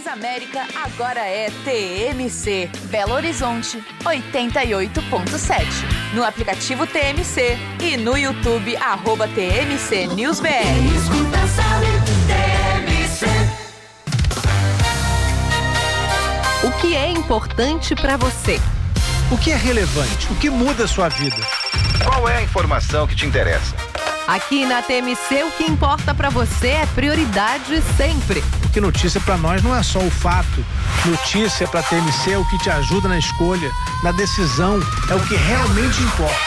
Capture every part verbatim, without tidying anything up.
Transamérica agora é T M C. Belo Horizonte, oitenta e oito ponto sete. No aplicativo T M C e no YouTube, arroba T M C News B R. Quem escuta sabe, T M C. O que é importante para você? O que é relevante? O que muda a sua vida? Qual é a informação que te interessa? Aqui na T M C, o que importa para você é prioridade sempre. Porque notícia para nós não é só o fato. Notícia para T M C é o que te ajuda na escolha, na decisão, é o que realmente importa.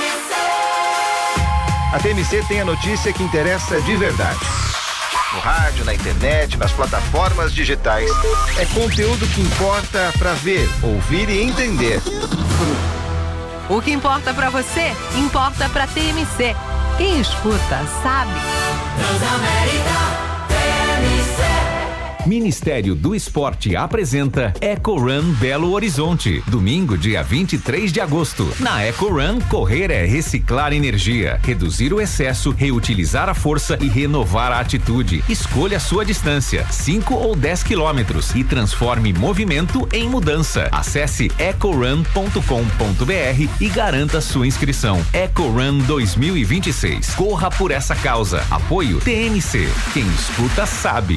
A T M C tem a notícia que interessa de verdade. No rádio, na internet, nas plataformas digitais. É conteúdo que importa para ver, ouvir e entender. O que importa para você, importa para T M C. Quem escuta, sabe. Transamérica, T M C. Ministério do Esporte apresenta Eco Run Belo Horizonte. Domingo, dia vinte e três de agosto. Na Eco Run, correr é reciclar energia, reduzir o excesso, reutilizar a força e renovar a atitude. Escolha a sua distância, cinco ou dez quilômetros, e transforme movimento em mudança. Acesse eco run ponto com ponto b r e garanta sua inscrição. Eco Run dois mil e vinte e seis. Corra por essa causa. Apoio T M C. Quem escuta sabe.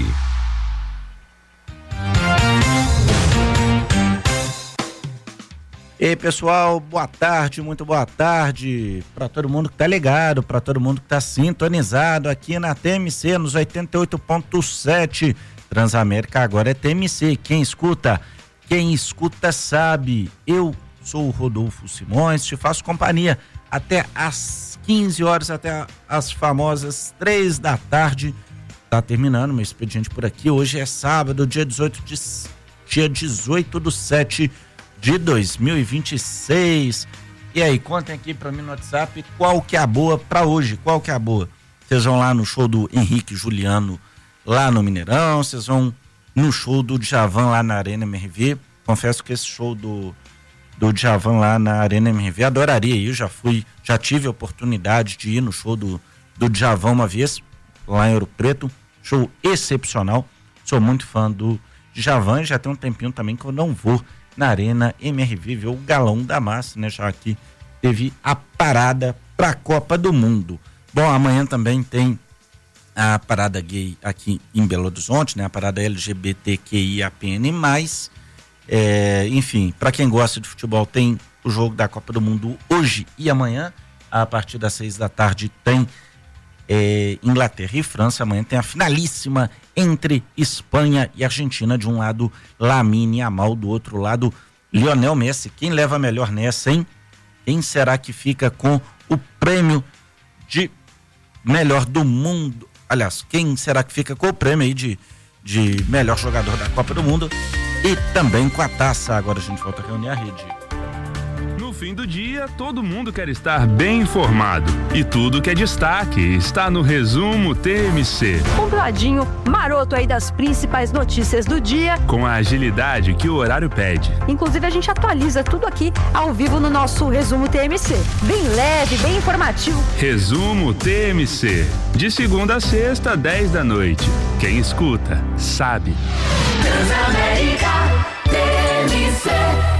E aí, pessoal, boa tarde, muito boa tarde para todo mundo que tá ligado, para todo mundo que tá sintonizado aqui na T M C nos oitenta e oito ponto sete. Transamérica agora é T M C. Quem escuta, quem escuta sabe. Eu sou o Rodolfo Simões, te faço companhia até às quinze horas, até as famosas três da tarde. Tá terminando meu expediente por aqui. Hoje é sábado, dia dezoito de dia dezoito do sete de dois mil e vinte e seis. E aí, contem aqui pra mim no WhatsApp qual que é a boa pra hoje, qual que é a boa. Vocês vão lá no show do Henrique Juliano lá no Mineirão, vocês vão no show do Djavan lá na Arena M R V. Confesso que esse show do, do Djavan lá na Arena M R V, adoraria ir, eu já fui, já tive a oportunidade de ir no show do, do Djavan uma vez, lá em Ouro Preto, show excepcional. Sou muito fã do Djavan, já tem um tempinho também que eu não vou na Arena M R V, ver o Galão da Massa, né? Já que teve a parada pra Copa do Mundo. Bom, amanhã também tem a parada gay aqui em Belo Horizonte, né? A parada L G B T Q I A P N mais, é, enfim, para quem gosta de futebol, tem o jogo da Copa do Mundo hoje e amanhã, a partir das seis da tarde tem é, Inglaterra e França. Amanhã tem a finalíssima entre Espanha e Argentina. De um lado, Lamine Yamal, do outro lado, Lionel Messi. Quem leva melhor nessa, hein? Quem será que fica com o prêmio de melhor do mundo? Aliás, quem será que fica com o prêmio aí de, de melhor jogador da Copa do Mundo? E também com a taça. Agora a gente volta a reunir a rede. No fim do dia, todo mundo quer estar bem informado. E tudo que é destaque está no Resumo T M C. Um ladinho maroto aí das principais notícias do dia. Com a agilidade que o horário pede. Inclusive, a gente atualiza tudo aqui ao vivo no nosso Resumo T M C. Bem leve, bem informativo. Resumo T M C. De segunda a sexta, dez da noite. Quem escuta, sabe. Transamérica, T M C.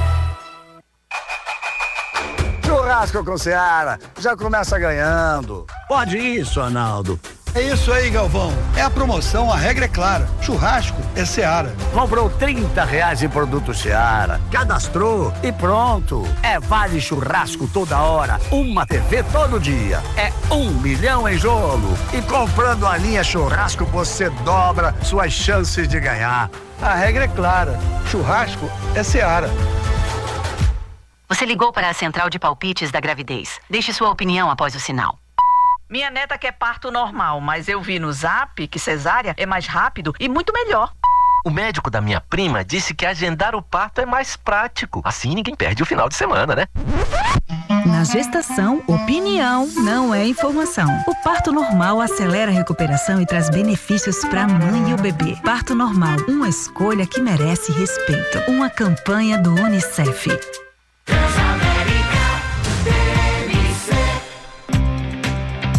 Churrasco com Seara, já começa ganhando. Pode isso, Arnaldo. É isso aí, Galvão. É a promoção, a regra é clara. Churrasco é Seara. Comprou trinta reais em produto Seara, cadastrou e pronto. É vale churrasco toda hora, uma T V todo dia. É um milhão em jogo. E comprando a linha churrasco, você dobra suas chances de ganhar. A regra é clara. Churrasco é Seara. Você ligou para a central de palpites da gravidez. Deixe sua opinião após o sinal. Minha neta quer parto normal, mas eu vi no Zap que cesárea é mais rápido e muito melhor. O médico da minha prima disse que agendar o parto é mais prático. Assim ninguém perde o final de semana, né? Na gestação, opinião não é informação. O parto normal acelera a recuperação e traz benefícios para a mãe e o bebê. Parto normal, uma escolha que merece respeito. Uma campanha do Unicef.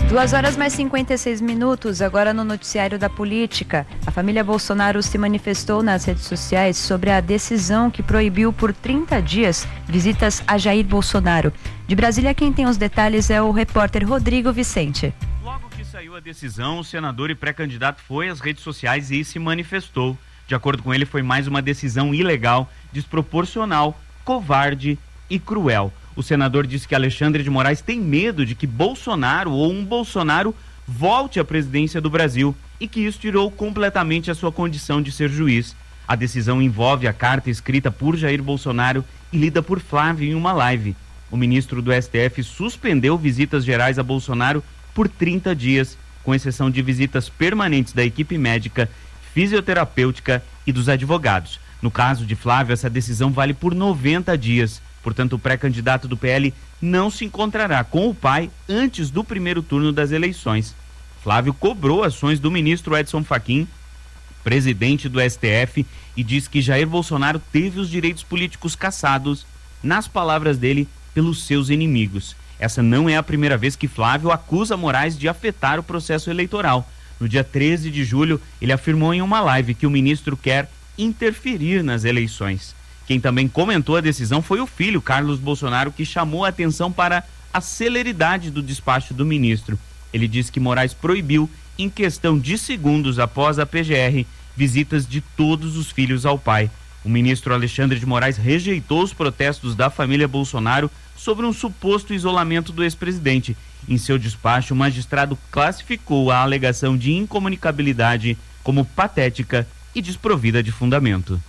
Duas horas mais cinquenta e seis minutos, agora no noticiário da política. A família Bolsonaro se manifestou nas redes sociais sobre a decisão que proibiu por trinta dias visitas a Jair Bolsonaro. De Brasília, quem tem os detalhes é o repórter Rodrigo Vicente. Logo que saiu a decisão, o senador e pré-candidato foi às redes sociais e se manifestou. De acordo com ele, foi mais uma decisão ilegal, desproporcional, covarde e cruel. O senador disse que Alexandre de Moraes tem medo de que Bolsonaro ou um Bolsonaro volte à presidência do Brasil e que isso tirou completamente a sua condição de ser juiz. A decisão envolve a carta escrita por Jair Bolsonaro e lida por Flávio em uma live. O ministro do S T F suspendeu visitas gerais a Bolsonaro por trinta dias, com exceção de visitas permanentes da equipe médica, fisioterapêutica e dos advogados. No caso de Flávio, essa decisão vale por noventa dias. Portanto, o pré-candidato do P L não se encontrará com o pai antes do primeiro turno das eleições. Flávio cobrou ações do ministro Edson Fachin, presidente do S T F, e diz que Jair Bolsonaro teve os direitos políticos cassados, nas palavras dele, pelos seus inimigos. Essa não é a primeira vez que Flávio acusa Moraes de afetar o processo eleitoral. No dia treze de julho, ele afirmou em uma live que o ministro quer interferir nas eleições. Quem também comentou a decisão foi o filho, Carlos Bolsonaro, que chamou a atenção para a celeridade do despacho do ministro. Ele disse que Moraes proibiu, em questão de segundos após a P G R, visitas de todos os filhos ao pai. O ministro Alexandre de Moraes rejeitou os protestos da família Bolsonaro sobre um suposto isolamento do ex-presidente. Em seu despacho, o magistrado classificou a alegação de incomunicabilidade como patética e desprovida de fundamento.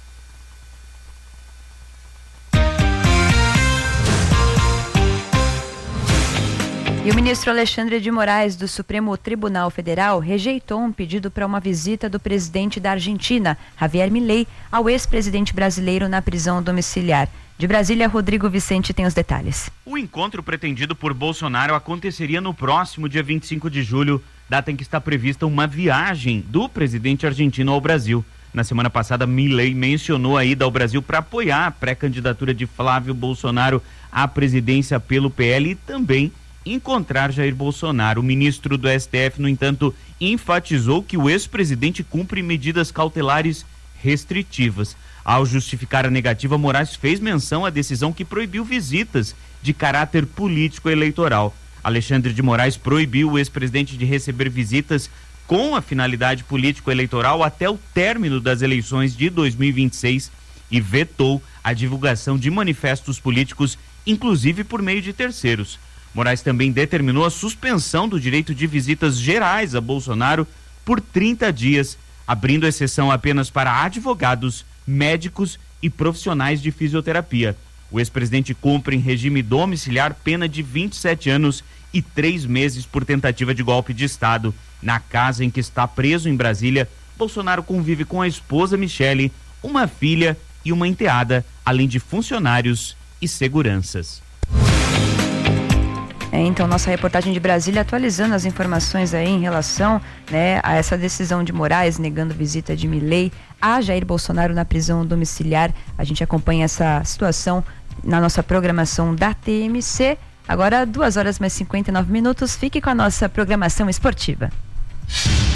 E o ministro Alexandre de Moraes, do Supremo Tribunal Federal, rejeitou um pedido para uma visita do presidente da Argentina, Javier Milei, ao ex-presidente brasileiro na prisão domiciliar. De Brasília, Rodrigo Vicente tem os detalhes. O encontro pretendido por Bolsonaro aconteceria no próximo dia vinte e cinco de julho, data em que está prevista uma viagem do presidente argentino ao Brasil. Na semana passada, Milei mencionou a ida ao Brasil para apoiar a pré-candidatura de Flávio Bolsonaro à presidência pelo P L e também encontrar Jair Bolsonaro. O ministro do S T F, no entanto, enfatizou que o ex-presidente cumpre medidas cautelares restritivas. Ao justificar a negativa, Moraes fez menção à decisão que proibiu visitas de caráter político-eleitoral. Alexandre de Moraes proibiu o ex-presidente de receber visitas com a finalidade político-eleitoral até o término das eleições de dois mil e vinte e seis e vetou a divulgação de manifestos políticos, inclusive por meio de terceiros. Moraes também determinou a suspensão do direito de visitas gerais a Bolsonaro por trinta dias, abrindo exceção apenas para advogados, médicos e profissionais de fisioterapia. O ex-presidente cumpre em regime domiciliar pena de vinte e sete anos e três meses por tentativa de golpe de Estado. Na casa em que está preso em Brasília, Bolsonaro convive com a esposa Michele, uma filha e uma enteada, além de funcionários e seguranças. É, então, nossa reportagem de Brasília atualizando as informações aí em relação, né, a essa decisão de Moraes negando visita de Milei a Jair Bolsonaro na prisão domiciliar. A gente acompanha essa situação na nossa programação da T M C. Agora, duas horas mais cinquenta e nove minutos. Fique com a nossa programação esportiva.